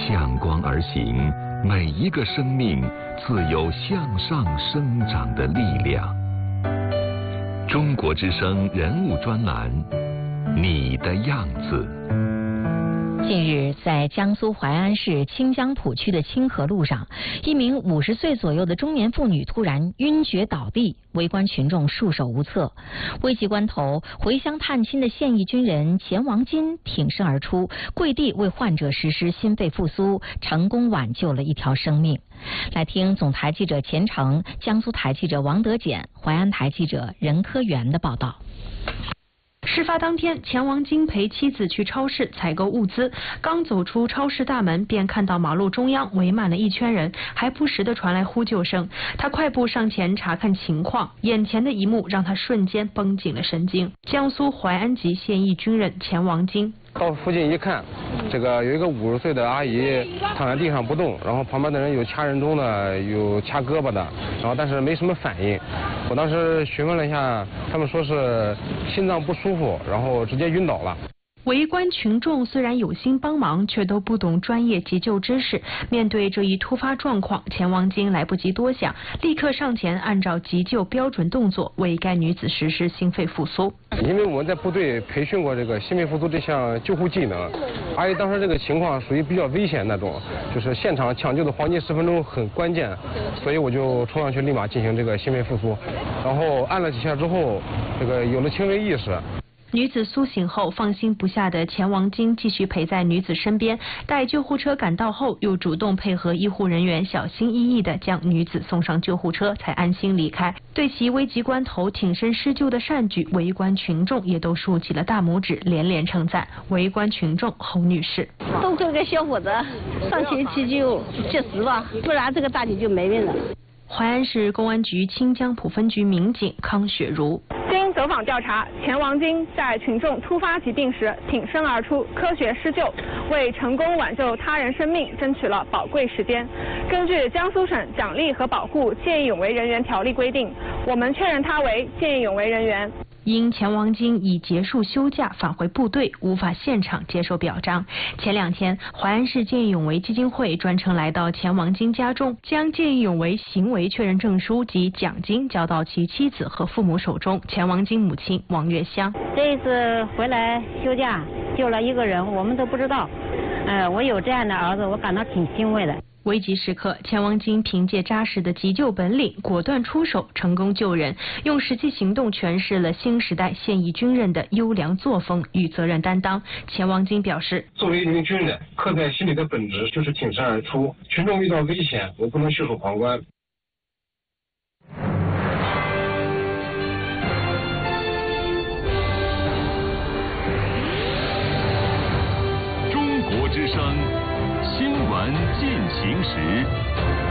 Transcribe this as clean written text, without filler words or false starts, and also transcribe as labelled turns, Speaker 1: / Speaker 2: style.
Speaker 1: 向光而行，每一个生命自有向上生长的力量。中国之声人物专栏，你的样子。
Speaker 2: 近日，在江苏淮安市清江浦区的清河路上，一名50岁左右的中年妇女突然晕厥倒地，围观群众束手无策。危急关头，回乡探亲的现役军人钱王金挺身而出，跪地为患者实施心肺复苏，成功挽救了一条生命。来听总台记者钱成、江苏台记者王德简、淮安台记者任科元的报道。
Speaker 3: 事发当天，钱王金陪妻子去超市采购物资，刚走出超市大门，便看到马路中央围满了一圈人，还不时地传来呼救声。他快步上前查看情况，眼前的一幕让他瞬间绷紧了神经。江苏淮安籍现役军人钱王金
Speaker 4: 到附近一看，这个有一个50岁的阿姨躺在地上不动，然后旁边的人有掐人中的，有掐胳膊的，然后但是没什么反应。我当时询问了一下，他们说是心脏不舒服，然后直接晕倒了。
Speaker 3: 围观群众虽然有心帮忙，却都不懂专业急救知识。面对这一突发状况，钱王金来不及多想，立刻上前按照急救标准动作为该女子实施心肺复苏。
Speaker 4: 因为我们在部队培训过这个心肺复苏这项救护技能，阿姨当时这个情况属于比较危险那种，就是现场抢救的黄金10分钟很关键，所以我就冲上去立马进行这个心肺复苏，然后按了几下之后，这个有了轻微意识。
Speaker 3: 女子苏醒后，放心不下的钱王金继续陪在女子身边，待救护车赶到后，又主动配合医护人员，小心翼翼地将女子送上救护车，才安心离开。对其危急关头挺身施救的善举，围观群众也都竖起了大拇指，连连称赞。围观群众侯女士：
Speaker 5: 多亏个小伙子上前急救，及时吧，不然这个大姐就没命了。
Speaker 3: 淮安市公安局清江浦分局民警康雪茹：
Speaker 6: 经走访调查，钱王金在群众突发疾病时挺身而出，科学施救，为成功挽救他人生命争取了宝贵时间。根据江苏省奖励和保护见义勇为人员条例规定，我们确认他为见义勇为人员。
Speaker 3: 因钱王金已结束休假返回部队，无法现场接受表彰。前2天，淮安市见义勇为基金会专程来到钱王金家中，将见义勇为行为确认证书及奖金交到其妻子和父母手中。钱王金母亲王月香：
Speaker 5: 这一次回来休假救了一个人，我们都不知道。我有这样的儿子，我感到挺欣慰的。
Speaker 3: 危急时刻，钱王金凭借扎实的急救本领，果断出手，成功救人，用实际行动诠释了新时代现役军人的优良作风与责任担当。钱王金表示：
Speaker 4: 作为一名军人，刻在心里的本质就是挺身而出，群众遇到危险，我不能袖手旁观。
Speaker 1: 中国之声新闻进行时。